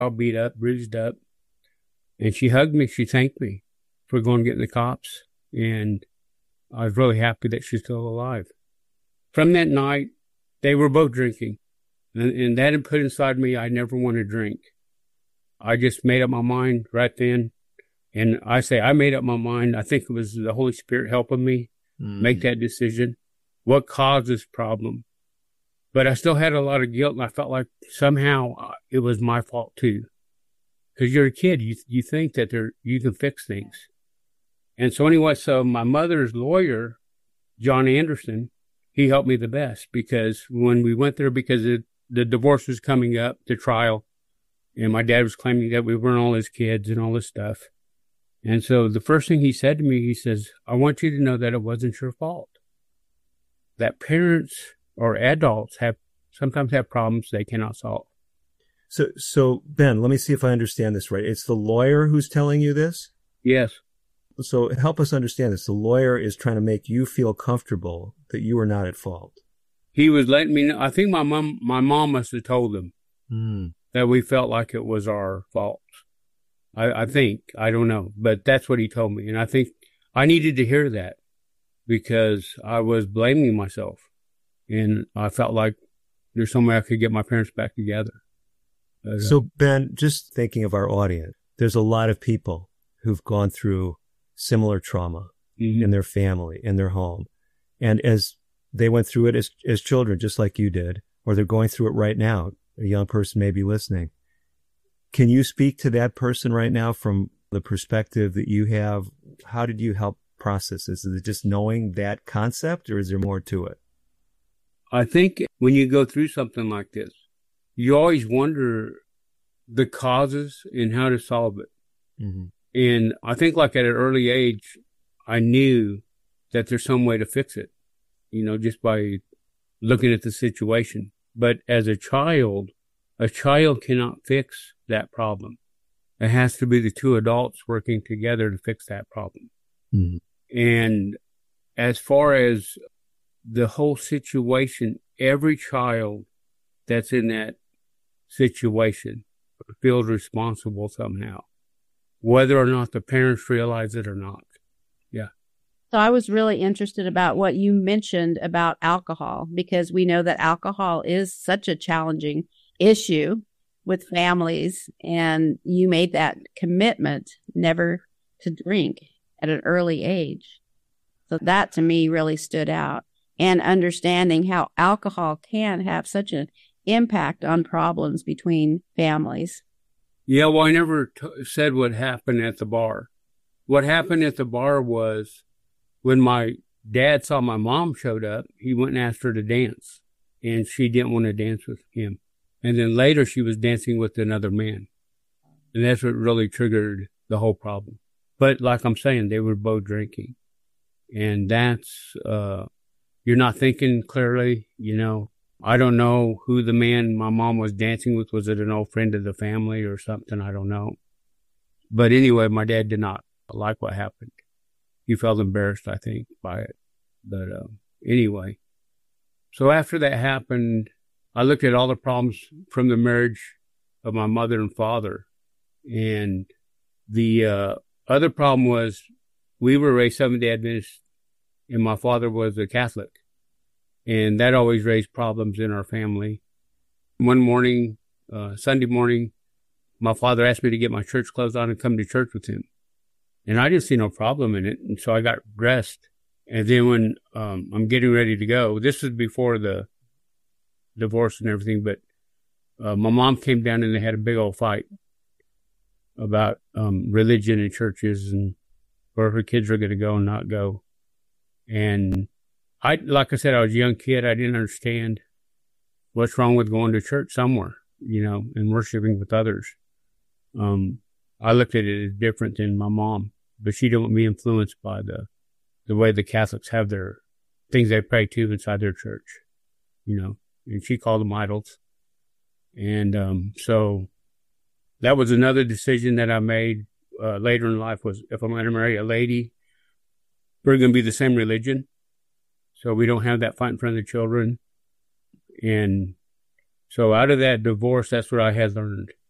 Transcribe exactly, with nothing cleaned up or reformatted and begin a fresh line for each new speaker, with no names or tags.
all beat up, bruised up. And she hugged me. She thanked me for going to get the cops. And I was really happy that she's still alive. From that night, they were both drinking. And, and that had put inside me, I never want to drink. I just made up my mind right then. And I say I made up my mind. I think it was the Holy Spirit helping me mm. make that decision. What caused this problem? But I still had a lot of guilt, and I felt like somehow it was my fault too. Because you're a kid, you you think that there you can fix things. And so anyway, so my mother's lawyer, John Anderson, he helped me the best, because when we went there, because it, the divorce was coming up, the trial, and my dad was claiming that we weren't all his kids and all this stuff. And so the first thing he said to me, he says, I want you to know that it wasn't your fault. That parents or adults have sometimes have problems they cannot solve.
So, so Ben, let me see if I understand this right. It's the lawyer who's telling you this?
Yes.
So help us understand this. The lawyer is trying to make you feel comfortable that you are not at fault.
He was letting me know. I think my mom, my mom must have told him mm. that we felt like it was our fault. I, I think, I don't know, but that's what he told me. And I think I needed to hear that, because I was blaming myself, and I felt like there's some way I could get my parents back together. But, uh,
so Ben, just thinking of our audience, there's a lot of people who've gone through similar trauma mm-hmm. in their family, in their home. And as they went through it as, as children, just like you did, or they're going through it right now, a young person may be listening. Can you speak to that person right now from the perspective that you have? How did you help process this? Is it just knowing that concept, or is there more to it?
I think when you go through something like this, you always wonder the causes and how to solve it. Mm-hmm. And I think like at an early age, I knew that there's some way to fix it, you know, just by looking at the situation. But as a child, a child cannot fix that problem. It has to be the two adults working together to fix that problem. Mm-hmm. And as far as the whole situation, every child that's in that situation feels responsible somehow, whether or not the parents realize it or not. Yeah.
So I was really interested about what you mentioned about alcohol, because we know that alcohol is such a challenging issue with families, and you made that commitment never to drink at an early age. So that to me really stood out, and understanding how alcohol can have such an impact on problems between families.
Yeah, well, I never t- said what happened at the bar. What happened at the bar was when my dad saw my mom showed up, he went and asked her to dance, and she didn't want to dance with him. And then later she was dancing with another man. And that's what really triggered the whole problem. But like I'm saying, they were both drinking. And that's, uh, you're not thinking clearly, you know. I don't know who the man my mom was dancing with. Was it an old friend of the family or something? I don't know. But anyway, my dad did not like what happened. He felt embarrassed, I think, by it. But uh, anyway, so after that happened, I looked at all the problems from the marriage of my mother and father. And the uh, other problem was we were raised Seventh-day Adventist, and my father was a Catholic. And that always raised problems in our family. One morning, uh, Sunday morning, my father asked me to get my church clothes on and come to church with him. And I didn't see no problem in it. And so I got dressed. And then when um, I'm getting ready to go, this was before the divorce and everything, but uh, my mom came down and they had a big old fight about um, religion and churches and where her kids were going to go and not go. And I, like I said, I was a young kid. I didn't understand what's wrong with going to church somewhere, you know, and worshiping with others. Um, I looked at it as different than my mom, but she didn't want me influenced by the, the way the Catholics have their things they pray to inside their church, you know, and she called them idols. And, um, so that was another decision that I made, uh, later in life was if I'm going to marry a lady, we're going to be the same religion. So we don't have that fight in front of the children. And so out of that divorce, that's what I had learned.